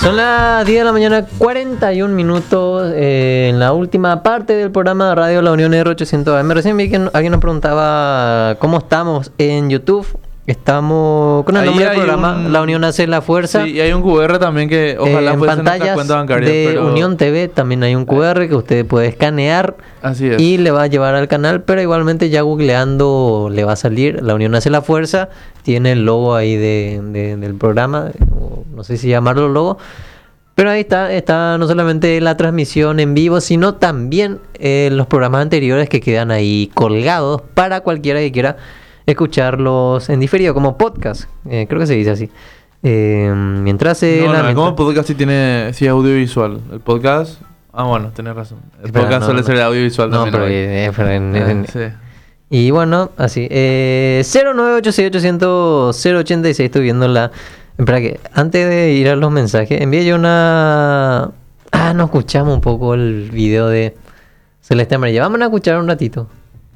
Son las 10 de la mañana, 41 minutos, en la última parte del programa de Radio La Unión R800 AM. Recién vi que alguien nos preguntaba cómo estamos en YouTube. Estamos con el nombre del programa, La Unión hace la fuerza. Sí, y hay un QR también que ojalá en fuese nuestra pantallas cuenta bancaria. de pero... Unión TV también hay un QR que usted puede escanear. Así es. Y le va a llevar al canal, pero igualmente ya googleando le va a salir La Unión hace la fuerza. Tiene el logo ahí del programa, no sé si llamarlo logo. Pero ahí está no solamente la transmisión en vivo, sino también los programas anteriores que quedan ahí colgados para cualquiera que quiera escucharlos en diferido, como podcast. Creo que se dice así. Mientras como podcast si es audiovisual. El podcast... Ah, bueno, tenés razón. El podcast suele ser audiovisual también. Sí. Y bueno, así. 0986800686. Estoy viendo la... Espera que antes de ir a los mensajes, envié yo una... no escuchamos un poco el video de Celeste Amarilla. Vamos a escuchar un ratito.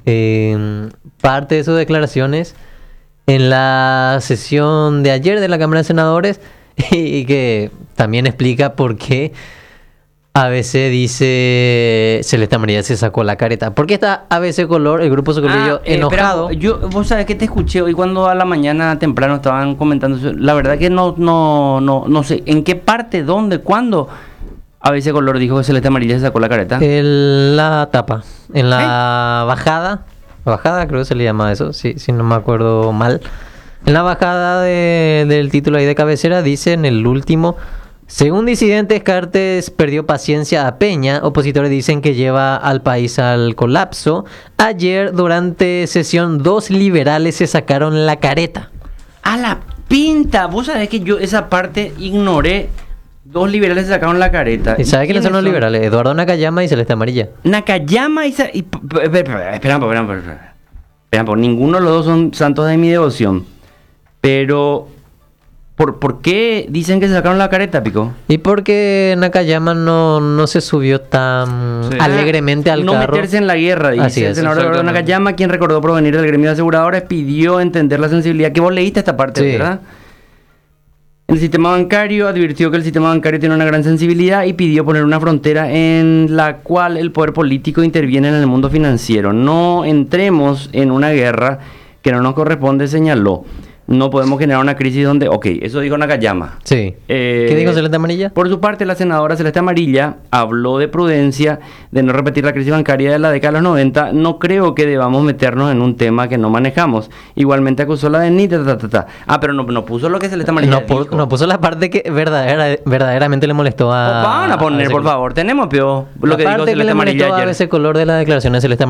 Parte de sus declaraciones en la sesión de ayer de la Cámara de Senadores y que también explica por qué ABC dice Celeste Amarilla se sacó la careta. ¿Por qué está ABC Color, el grupo Socolillo, enojado? Vos sabés que te escuché hoy cuando a la mañana temprano estaban comentando eso. La verdad que no sé en qué parte, dónde, cuándo ABC Color dijo que Celeste Amarilla se sacó la careta. En la tapa, en la bajada creo que se le llama eso, si no me acuerdo mal. En la bajada del título ahí de cabecera dice en el último: según disidentes, Cartes perdió paciencia a Peña. Opositores dicen que lleva al país al colapso. Ayer, durante sesión, 2 liberales se sacaron la careta. A la pinta. Vos sabés que yo esa parte ignoré. 2 liberales se sacaron la careta. ¿Y sabes quiénes son los liberales? Eduardo Nakayama y Celeste Amarilla. Nakayama y... Espera, ninguno de los dos son santos de mi devoción. Pero... ¿Por qué dicen que se sacaron la careta, Pico? Y porque Nakayama no se subió tan alegremente al carro. No meterse en la guerra, dice el senador Eduardo Nakayama, quien recordó provenir del gremio de aseguradores, pidió entender la sensibilidad. Que vos leíste esta parte, sí, ¿verdad? El sistema bancario advirtió que el sistema bancario tiene una gran sensibilidad y pidió poner una frontera en la cual el poder político interviene en el mundo financiero. No entremos en una guerra que no nos corresponde, señaló. No podemos generar una crisis donde... Ok, eso dijo Nakayama. Sí. ¿Qué dijo Celeste Amarilla? Por su parte, la senadora Celeste Amarilla habló de prudencia, de no repetir la crisis bancaria de la década de los 90. No creo que debamos meternos en un tema que no manejamos. Igualmente acusó la de NIT. Pero no puso lo que Celeste Amarilla dijo. No puso la parte que verdaderamente le molestó a... Van a poner, por favor. Tenemos, lo que dijo Celeste Amarilla ayer. A ese color de la declaración de Celeste Amarilla.